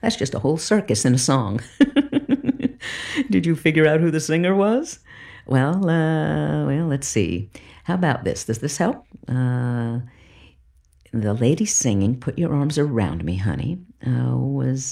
That's just a whole circus in a song. Did you figure out who the singer was? Well, let's see. How about this? Does this help? The lady singing "Put Your Arms Around Me, Honey" was,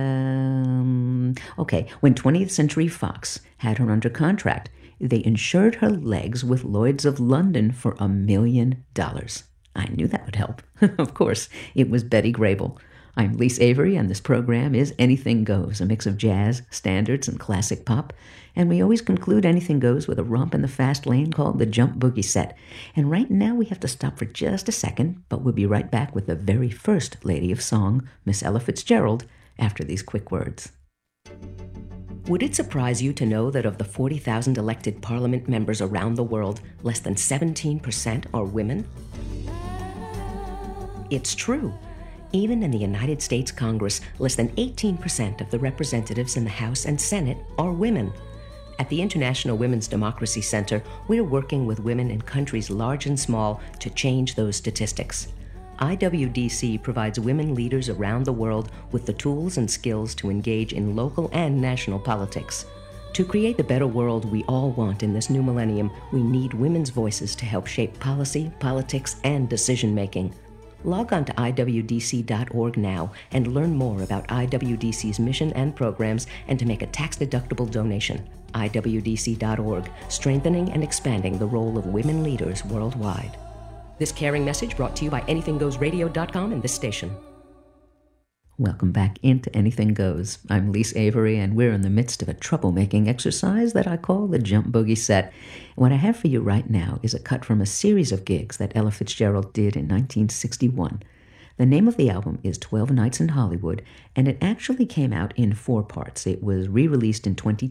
okay, when 20th Century Fox had her under contract, they insured her legs with Lloyd's of London for $1 million. I knew that would help. Of course, it was Betty Grable. I'm Lise Avery, and this program is Anything Goes, a mix of jazz, standards, and classic pop. And we always conclude Anything Goes with a romp in the fast lane called the Jump Boogie Set. And right now we have to stop for just a second, but we'll be right back with the very first lady of song, Miss Ella Fitzgerald, after these quick words. Would it surprise you to know that of the 40,000 elected parliament members around the world, less than 17% are women? It's true. Even in the United States Congress, less than 18% of the representatives in the House and Senate are women. At the International Women's Democracy Center, we're working with women in countries large and small to change those statistics. IWDC provides women leaders around the world with the tools and skills to engage in local and national politics. To create the better world we all want in this new millennium, we need women's voices to help shape policy, politics, and decision-making. Log on to IWDC.org now and learn more about IWDC's mission and programs and to make a tax-deductible donation. IWDC.org, strengthening and expanding the role of women leaders worldwide. This caring message brought to you by AnythingGoesRadio.com and this station. Welcome back into Anything Goes. I'm Lise Avery, and we're in the midst of a troublemaking exercise that I call the Jump Boogie Set. What I have for you right now is a cut from a series of gigs that Ella Fitzgerald did in 1961. The name of the album is 12 Nights in Hollywood, and it actually came out in 4 parts. It was re-released in 2010